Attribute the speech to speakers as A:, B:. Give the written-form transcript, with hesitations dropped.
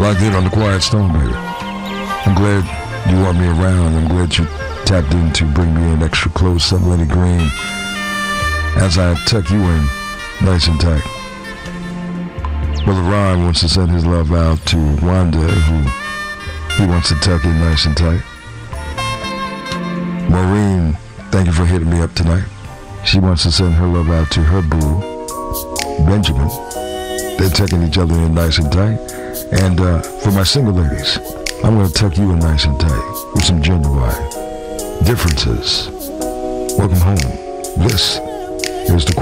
A: Locked in on the Quiet Storm, baby. I'm glad you want me around. I'm glad you tapped in to bring me in extra close. I'm Lenny Green. As I tuck you in, nice and tight. Brother Ron wants to send his love out to Wanda, who he wants to tuck in nice and tight. Maureen, thank you for hitting me up tonight. She wants to send her love out to her boo, Benjamin. They're tucking each other in nice and tight. And for my single ladies, I'm going to tuck you in nice and tight with some genuine differences. Welcome home. This is the